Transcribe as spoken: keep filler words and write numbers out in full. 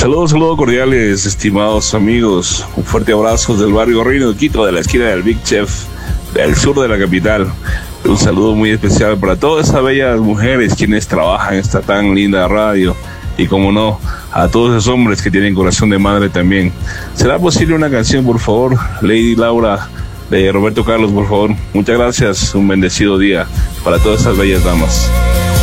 Saludos, saludos cordiales, estimados amigos. Un fuerte abrazo del barrio Reino de Quito, de la esquina del Big Chef, del sur de la capital. Un saludo muy especial para todas esas bellas mujeres quienes trabajan en esta tan linda radio. Y como no, a todos esos hombres que tienen corazón de madre también. ¿Será posible una canción, por favor? Lady Laura, de Roberto Carlos, por favor. Muchas gracias, un bendecido día para todas esas bellas damas.